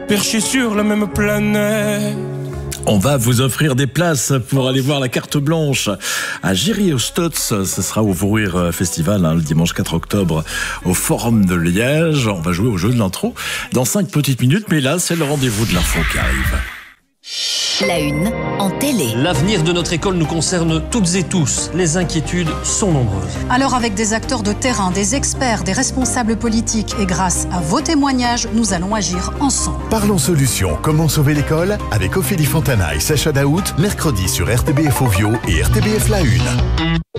perchés sur la même planète. On va vous offrir des places pour aller voir la carte blanche à Giry-aux-Stotz. Ce sera au Vourir Festival le dimanche 4 octobre au Forum de Liège. On va jouer au jeu de l'intro dans 5 petites minutes, mais là c'est le rendez-vous de l'info qui arrive. La une en télé. L'avenir de notre école nous concerne toutes et tous. Les inquiétudes sont nombreuses. Alors avec des acteurs de terrain, des experts, des responsables politiques et grâce à vos témoignages, nous allons agir ensemble. Parlons solutions. Comment sauver l'école avec Ophélie Fontana et Sacha Daout, mercredi sur RTBF Ovio et RTBF La Une.